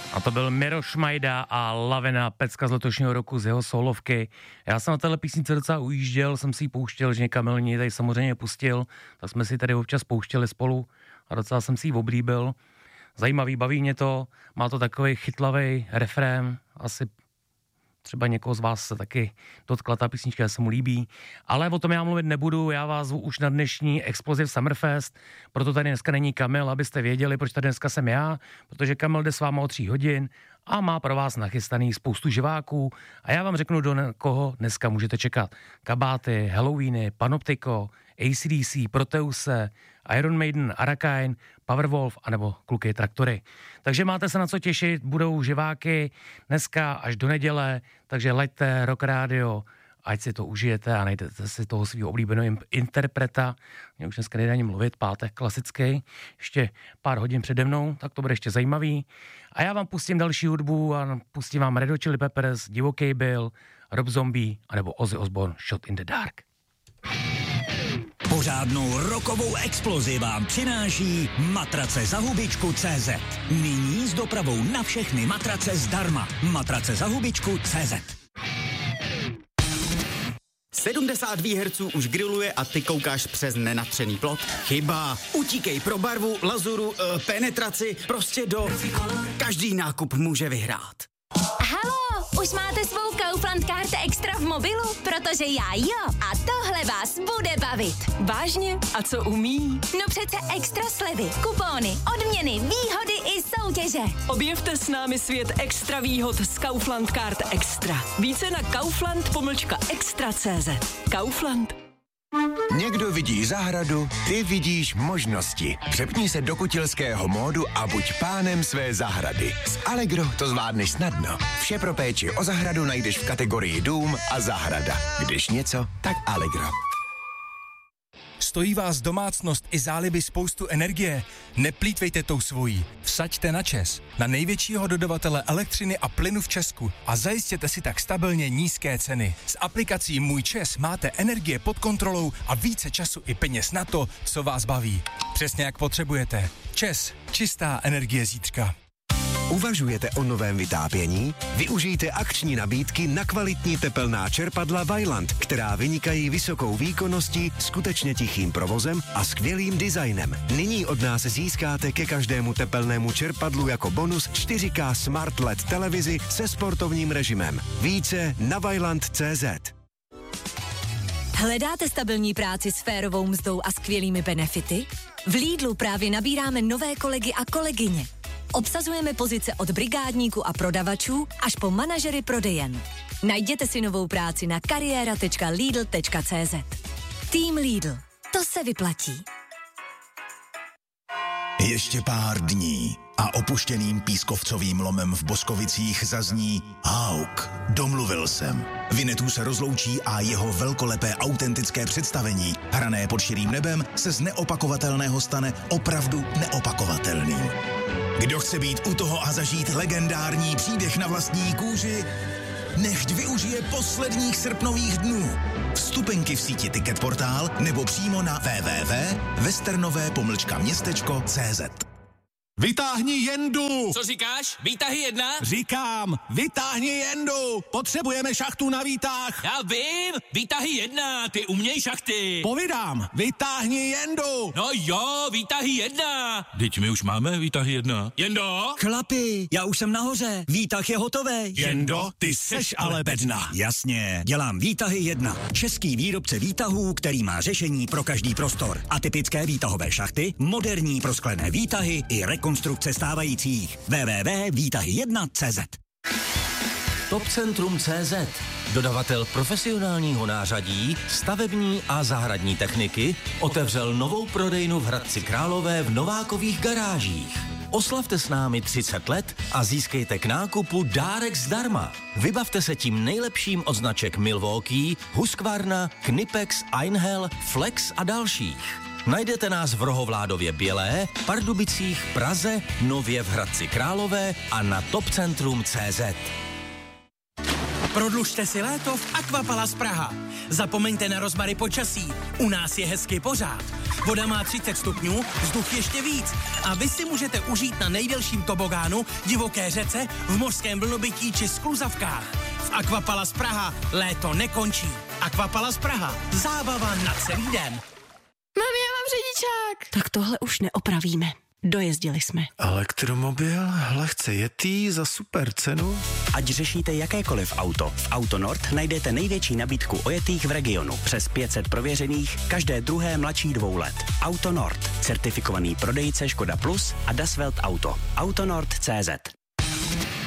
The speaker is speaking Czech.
A to byl Miroš Majda a Lavina, pecka z letošního roku z jeho solovky. Já jsem na téhle písnice docela ujížděl, jsem si ji pouštěl, že Kamil mě tady samozřejmě pustil, tak jsme si tady občas pouštěli spolu a docela jsem si ji oblíbil. Zajímavý, baví mě to, má to takový chytlavý refrén, asi třeba někoho z vás se taky dotkla ta písnička, se mu líbí. Ale o tom já mluvit nebudu, já vás zvu už na dnešní Explosive Summerfest, proto tady dneska není Kamil, abyste věděli, proč tady dneska jsem já, protože Kamil jde s váma o 3 hodin a má pro vás nachystaný spoustu živáků a já vám řeknu, do koho dneska můžete čekat. Kabáty, Halloweeny, Panoptiko, AC/DC, Proteuse, Iron Maiden, Arakain, Powerwolf anebo Kluky Traktory. Takže máte se na co těšit, budou živáky dneska až do neděle, takže laďte Rock Radio, ať si to užijete a najdete si toho svého oblíbeného interpreta. Mě už dneska nejde ani mluvit, pátek klasický, ještě pár hodin přede mnou, tak to bude ještě zajímavý. A já vám pustím další hudbu a pustím vám Red Hot Chili Peppers, Divoký Bill, Rob Zombie anebo Ozzy Osbourne, Shot in the Dark. Pořádnou rokovou explozi vám přináší matrace za hubičku.cz. Nyní s dopravou na všechny matrace zdarma. Matrace za hubičku.cz. 70 výherců už grilluje a ty koukáš přes nenatřený plot? Chyba. Utíkej pro barvu, lazuru, penetraci, prostě do... Každý nákup může vyhrát. Halo, už máte svou Kaufland Card Extra v mobilu? Protože já jo. A tohle vás bude bavit. Vážně? A co umí? No přece extra slevy, kupóny, odměny, výhody i soutěže. Objevte s námi svět extra výhod z Kaufland Card Extra. Více na kaufland.extra.cz. Kaufland. Někdo vidí zahradu, ty vidíš možnosti. Přepni se do kutilského módu a buď pánem své zahrady. S Allegro to zvládneš snadno. Vše pro péči o zahradu najdeš v kategorii dům a zahrada. Když něco, tak Allegro. Stojí vás domácnost i záliby spoustu energie? Neplýtvejte tou svojí. Vsaďte na ČEZ, na největšího dodavatele elektřiny a plynu v Česku a zajistěte si tak stabilně nízké ceny. S aplikací Můj ČEZ máte energie pod kontrolou a více času i peněz na to, co vás baví. Přesně jak potřebujete. ČEZ, čistá energie zítřka. Uvažujete o novém vytápění? Využijte akční nabídky na kvalitní tepelná čerpadla Vaillant, která vynikají vysokou výkonností, skutečně tichým provozem a skvělým designem. Nyní od nás získáte ke každému tepelnému čerpadlu jako bonus 4K Smart LED televizi se sportovním režimem. Více na vaillant.cz. Hledáte stabilní práci s férovou mzdou a skvělými benefity? V Lidlu právě nabíráme nové kolegy a kolegyně. Obsazujeme pozice od brigádníků a prodavačů až po manažery prodejen. Najděte si novou práci na kariéra.lidl.cz. Tým Lidl. To se vyplatí. Ještě pár dní a opuštěným pískovcovým lomem v Boskovicích zazní Hauk. Domluvil jsem. Vinetů se rozloučí a jeho velkolepé autentické představení, hrané pod širým nebem, se z neopakovatelného stane opravdu neopakovatelným. Kdo chce být u toho a zažít legendární příběh na vlastní kůži, nechť využije posledních srpnových dnů. Vstupenky v síti Ticketportál nebo přímo na www.westernové-městečko.cz. Vytáhni jendu! Co říkáš? Výtahy 1? Říkám, vytáhni jendu! Potřebujeme šachtu na výtah! Já vím! Výtahy 1, ty uměj šachty! Povídám, vytáhni jendu! No jo, výtahy 1! Teď my už máme výtahy 1. Jendo? Chlapi, já už jsem nahoře, výtah je hotový. Jendo, ty seš ale bedna. Jasně, dělám výtahy 1. Český výrobce výtahů, který má řešení pro každý prostor. Atypické výtahové šachty, moderní prosklené výtahy i rekonstrukce stávajících. www.výtahy1.cz. Topcentrum.cz, dodavatel profesionálního nářadí, stavební a zahradní techniky, otevřel novou prodejnu v Hradci Králové v Novákových garážích. Oslavte s námi 30 let a získejte k nákupu dárek zdarma. Vybavte se tím nejlepším od značek Milwaukee, Husqvarna, Knipex, Einhell, Flex a dalších. Najdete nás v Rohovládově Bělé, Pardubicích, Praze, nově v Hradci Králové a na topcentrum.cz. Prodlužte si léto v Aquapalace Praha. Zapomeňte na rozmary počasí. U nás je hezky pořád. Voda má 30 stupňů, vzduch ještě víc. A vy si můžete užít na nejdelším tobogánu, divoké řece, v mořském vlnobytí či skluzavkách. V Aquapalace Praha léto nekončí. Aquapalace Praha. Zábava na celý den. Mami, já mám řidičák. Tak tohle už neopravíme. Dojezdili jsme. Elektromobil, lehce jetý za super cenu. Ať řešíte jakékoliv auto, v Autonord najdete největší nabídku ojetých v regionu. Přes 500 prověřených, každé druhé mladší 2 let. Autonord, certifikovaný prodejce Škoda Plus a Das Welt Auto. Autonord.cz